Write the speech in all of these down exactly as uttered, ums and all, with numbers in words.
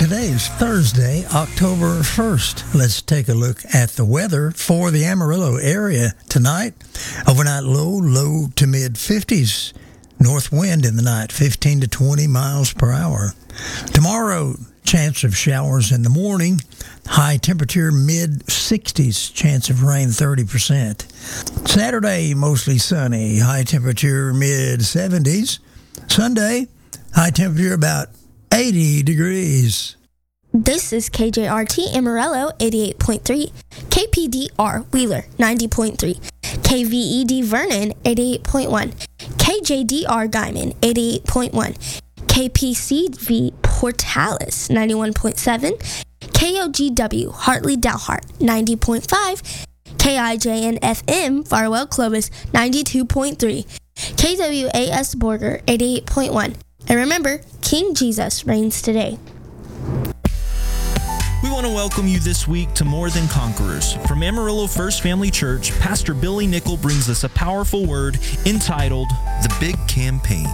Today is Thursday, October first. Let's take a look at the weather for the Amarillo area tonight. Overnight low, low to mid fifties. North wind in the night, fifteen to twenty miles per hour. Tomorrow, chance of showers in the morning. High temperature mid sixties, chance of rain thirty percent. Saturday, mostly sunny. High temperature mid seventies. Sunday, high temperature about eighty degrees. This is K J R T Amarillo eighty-eight point three, K P D R Wheeler ninety point three, K V E D Vernon eighty-eight point one, K J D R Guyman eighty-eight point one, K P C V Portales ninety-one point seven, K O G W Hartley Dalhart ninety point five, K I J N F M Farwell Clovis ninety-two point three, K W A S Borger eighty-eight point one. And remember, King Jesus reigns today. We want to welcome you this week to More Than Conquerors. From Amarillo First Family Church, Pastor Billy Nickel brings us a powerful word entitled, The Big Campaign.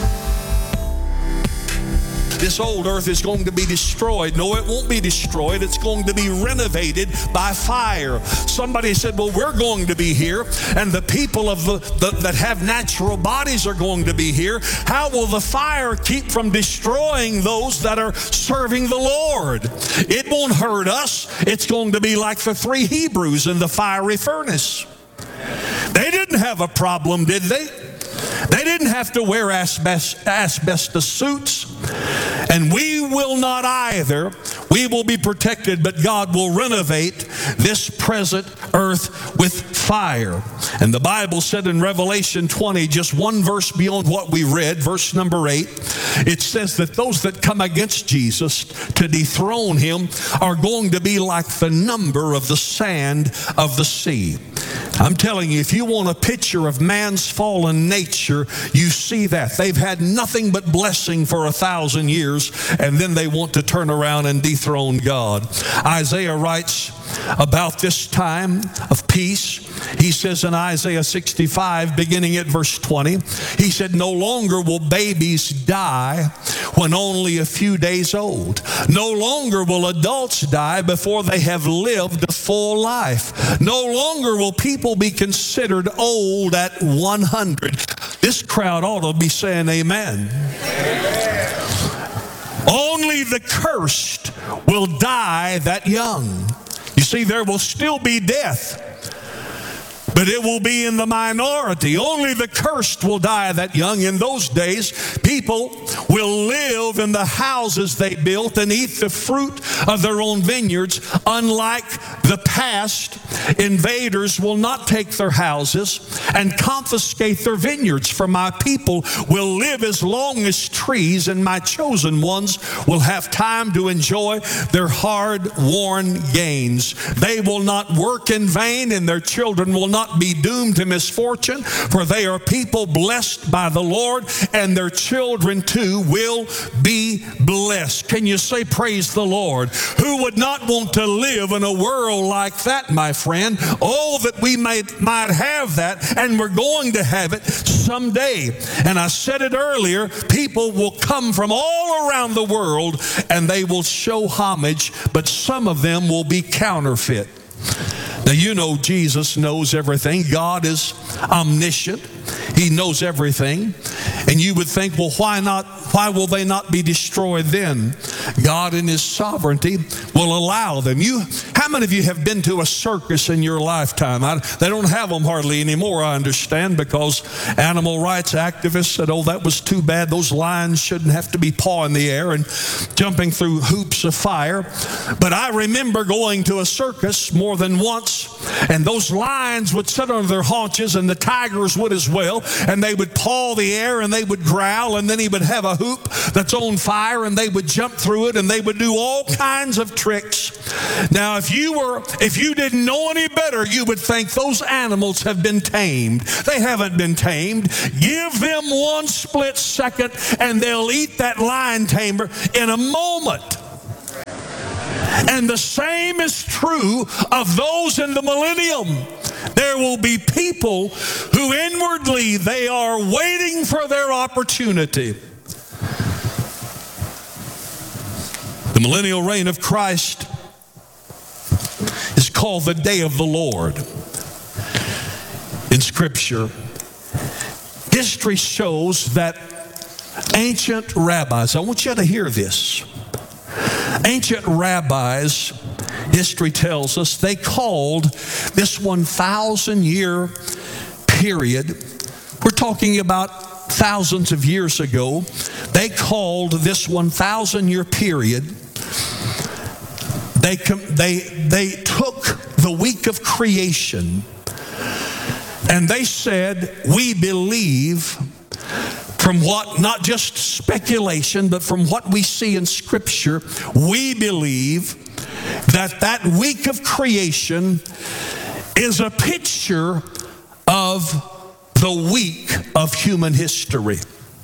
This old earth is going to be destroyed. No, it won't be destroyed. It's going to be renovated by fire. Somebody said, well, we're going to be here, and the people of the, the that have natural bodies are going to be here. How will the fire keep from destroying those that are serving the Lord? It won't hurt us. It's going to be like the three Hebrews in the fiery furnace. They didn't have a problem, did they? They didn't have to wear asbest, asbestos suits, and we will not either. We will be protected, but God will renovate this present earth with fire. And the Bible said in Revelation twenty, just one verse beyond what we read, verse number eight, it says that those that come against Jesus to dethrone him are going to be like the number of the sand of the sea. I'm telling you, if you want a picture of man's fallen nature, you see that. They've had nothing but blessing for a thousand years, and then they want to turn around and dethrone God. Isaiah writes about this time of peace. He says in Isaiah sixty-five, beginning at verse twenty, he said, no longer will babies die when only a few days old. No longer will adults die before they have lived a full life. No longer will people be considered old at one hundred. This crowd ought to be saying amen. Amen. Only the cursed will die that young. You see, there will still be death, but it will be in the minority. Only the cursed will die that young. In those days, people will live in the houses they built and eat the fruit of their own vineyards. Unlike the past, invaders will not take their houses and confiscate their vineyards. For my people will live as long as trees, and my chosen ones will have time to enjoy their hard-won gains. They will not work in vain, and their children will not be doomed to misfortune, for they are people blessed by the Lord, and their children too will be blessed. Can you say praise the Lord? Who would not want to live in a world like that, my friend? Oh, that we might, might have that, and we're going to have it someday. And I said it earlier, people will come from all around the world and they will show homage, but some of them will be counterfeit. Now, you know Jesus knows everything. God is omniscient. He knows everything. And you would think, well, why not? Why will they not be destroyed then? God in his sovereignty will allow them. You, how many of you have been to a circus in your lifetime? I, they don't have them hardly anymore, I understand, because animal rights activists said, oh, that was too bad. Those lions shouldn't have to be pawing the air and jumping through hoops of fire. But I remember going to a circus more than once, and those lions would sit on their haunches, and the tigers would as well, and they would paw the air, and they would growl, and then he would have a hoop that's on fire, and they would jump through it, and they would do all kinds of tricks. Now, if you were, if you didn't know any better, you would think those animals have been tamed. They haven't been tamed. Give them one split second, and they'll eat that lion tamer in a moment. And the same is true of those in the millennium. There will be people who inwardly they are waiting for their opportunity. The millennial reign of Christ is called the day of the Lord in Scripture. History shows that ancient rabbis, I want you to hear this. Ancient rabbis, history tells us, they called this one thousand year period, we're talking about thousands of years ago, they called this one thousand year period, they, they, they took the week of creation and they said, we believe from what, not just speculation, but from what we see in Scripture, we believe that that week of creation is a picture of the week of human history.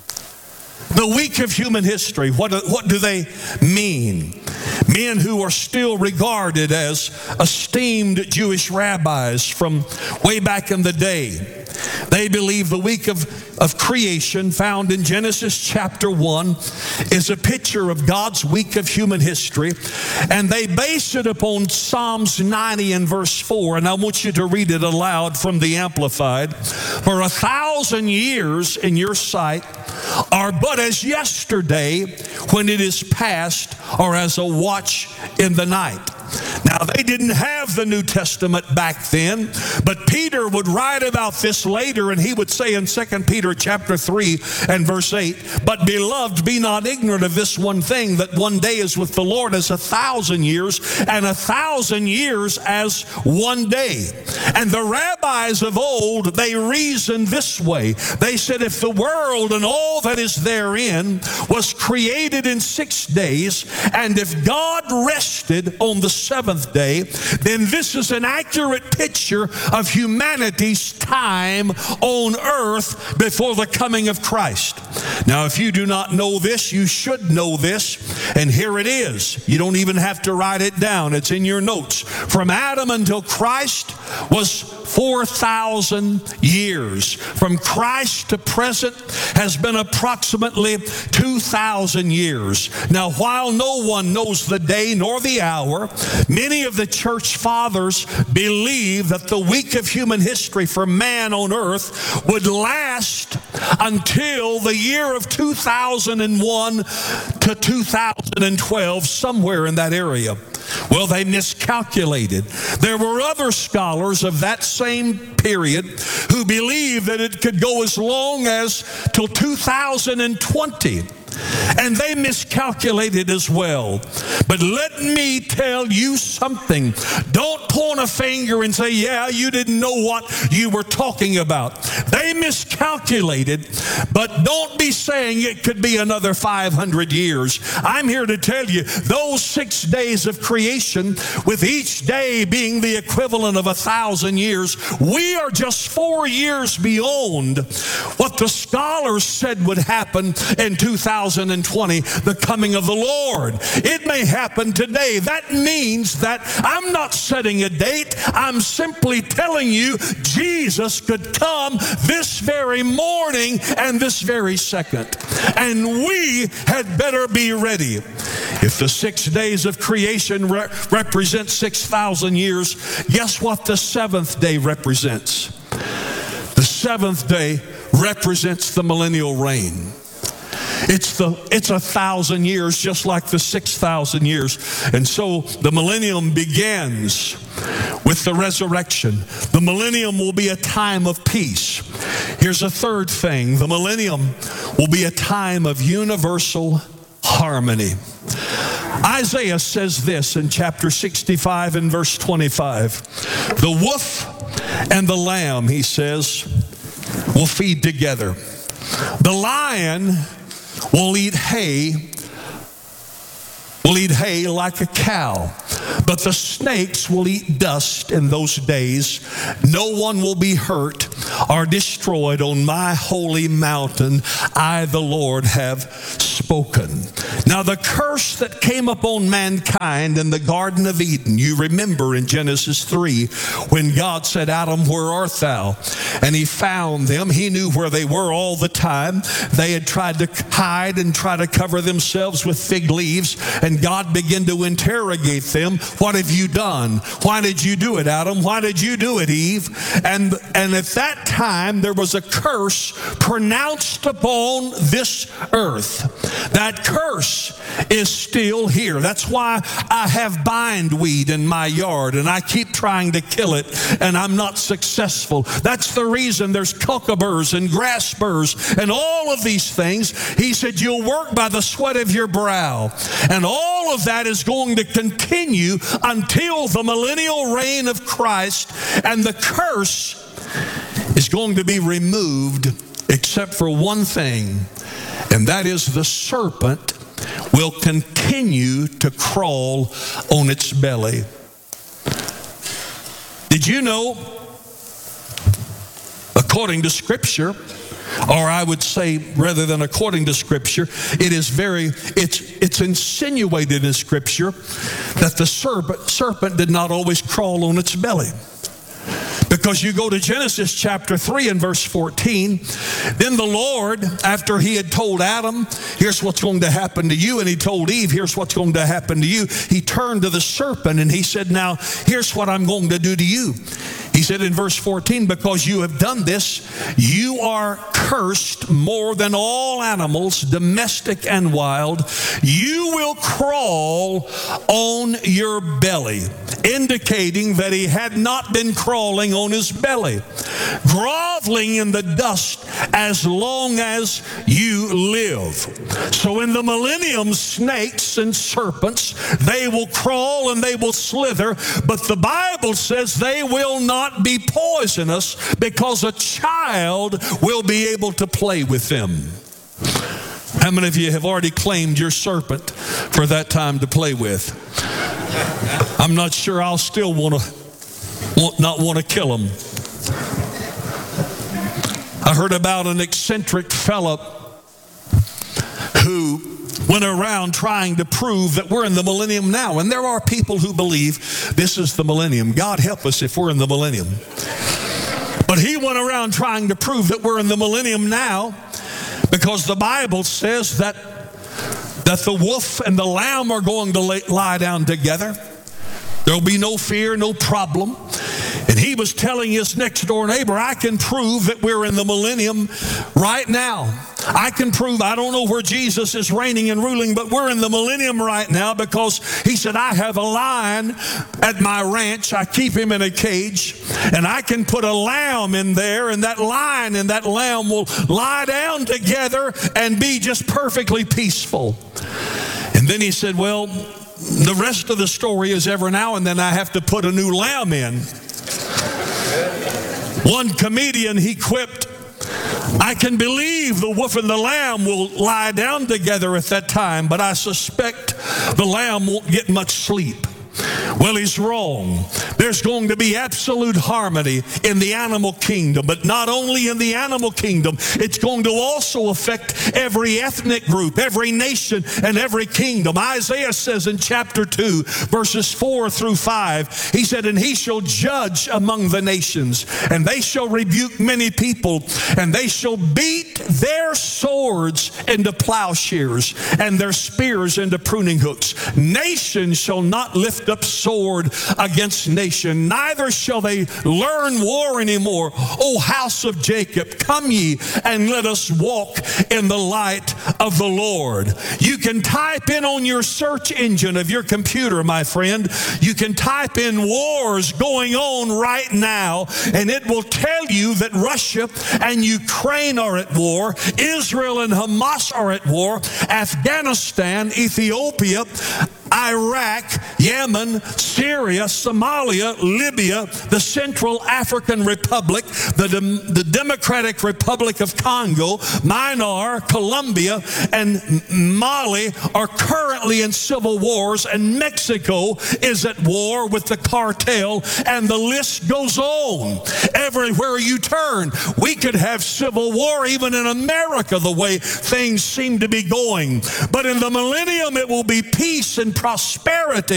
The week of human history, what, what do they mean? Men who are still regarded as esteemed Jewish rabbis from way back in the day. They believe the week of, of creation found in Genesis chapter one is a picture of God's week of human history. And they base it upon Psalms ninety and verse four. And I want you to read it aloud from the Amplified. For a thousand years in your sight are but as yesterday when it is past, or as a watch in the night. Now, they didn't have the New Testament back then, but Peter would write about this later, and he would say in Second Peter chapter three and verse eight, but beloved, be not ignorant of this one thing, that one day is with the Lord as a thousand years, and a thousand years as one day. And the rabbis of old, they reasoned this way. They said, if the world and all that is therein was created in six days, and if God rested on the seventh day, then this is an accurate picture of humanity's time on earth before the coming of Christ. Now, if you do not know this, you should know this, and here it is. You don't even have to write it down. It's in your notes. From Adam until Christ was four thousand years. From Christ to present has been approximately two thousand years. Now, while no one knows the day nor the hour, many of the church fathers believe that the week of human history for man on earth would last until the year of two thousand one to two thousand twelve, somewhere in that area. Well, they miscalculated. There were other scholars of that same period who believed that it could go as long as till two thousand twenty. And they miscalculated as well. But let me tell you something. Don't point a finger and say, yeah, you didn't know what you were talking about. They miscalculated, but don't be saying it could be another five hundred years. I'm here to tell you, those six days of creation, with each day being the equivalent of a thousand years, we are just four years beyond what the scholars said would happen in two thousand twenty, the coming of the Lord. It may happen today. That means that I'm not setting a date. I'm simply telling you Jesus could come this very morning and this very second. And we had better be ready. If the six days of creation re- represent six thousand years, guess what the seventh day represents? The seventh day represents the millennial reign. It's the it's a thousand years, just like the six thousand years. And so the millennium begins with the resurrection. The millennium will be a time of peace. Here's a third thing. The millennium will be a time of universal harmony. Isaiah says this in chapter sixty-five and verse twenty-five. The wolf and the lamb, he says, will feed together. The lion will eat hay, will eat hay like a cow. But the snakes will eat dust in those days. No one will be hurt or destroyed on my holy mountain. I, the Lord, have spoken. Now the curse that came upon mankind in the Garden of Eden, you remember in Genesis three, when God said, Adam, where art thou? And he found them. He knew where they were all the time. They had tried to hide and try to cover themselves with fig leaves, and God began to interrogate them. What have you done? Why did you do it, Adam? Why did you do it, Eve? And, and at that time, there was a curse pronounced upon this earth. That curse is still here. That's why I have bindweed in my yard, and I keep trying to kill it, and I'm not successful. That's the reason there's cucumber and grass burrs and all of these things. He said, you'll work by the sweat of your brow. And all of that is going to continue until the millennial reign of Christ, and the curse is going to be removed except for one thing, and that is the serpent will continue to crawl on its belly. Did you know, according to Scripture, or I would say rather than according to Scripture, it is very, it's it's insinuated in Scripture that the serpent, serpent did not always crawl on its belly. Because you go to Genesis chapter three and verse fourteen, then the Lord, after he had told Adam, here's what's going to happen to you, and he told Eve, here's what's going to happen to you, he turned to the serpent and he said, now here's what I'm going to do to you. He said in verse fourteen, because you have done this, you are cursed more than all animals, domestic and wild. You will crawl on your belly, indicating that he had not been crawling on his belly, groveling in the dust as long as you live. So in the millennium, snakes and serpents, they will crawl and they will slither, but the Bible says they will not be poisonous, because a child will be able to play with them. How many of you have already claimed your serpent for that time to play with? I'm not sure I'll still want to not want to kill him. I heard about an eccentric fella who went around trying to prove that we're in the millennium now. And there are people who believe this is the millennium. God help us if we're in the millennium. But he went around trying to prove that we're in the millennium now, because the Bible says that, that the wolf and the lamb are going to lay, lie down together. There'll be no fear, no problem. And he was telling his next door neighbor, I can prove that we're in the millennium right now. I can prove, I don't know where Jesus is reigning and ruling, but we're in the millennium right now, because he said, I have a lion at my ranch. I keep him in a cage, and I can put a lamb in there, and that lion and that lamb will lie down together and be just perfectly peaceful. And then he said, well, the rest of the story is every now and then I have to put a new lamb in. One comedian, he quipped, I can believe the wolf and the lamb will lie down together at that time, but I suspect the lamb won't get much sleep. Well, he's wrong. There's going to be absolute harmony in the animal kingdom, but not only in the animal kingdom, it's going to also affect every ethnic group, every nation, and every kingdom. Isaiah says in chapter two, verses four through five, he said, and he shall judge among the nations, and they shall rebuke many people, and they shall beat their swords into plowshares, and their spears into pruning hooks. Nation shall not lift up sword against nation, neither shall they learn war anymore. O house of Jacob, come ye and let us walk in the light of the Lord. You can type in on your search engine of your computer, my friend, you can type in wars going on right now, and it will tell you that Russia and Ukraine are at war, Israel and Hamas are at war, Afghanistan, Ethiopia, Iraq, Yemen, Syria, Somalia, Libya, the Central African Republic, the, Dem- the Democratic Republic of Congo, Myanmar, Colombia, and Mali are currently in civil wars, and Mexico is at war with the cartel, and the list goes on. Everywhere you turn, we could have civil war even in America the way things seem to be going. But in the millennium, it will be peace and prosperity.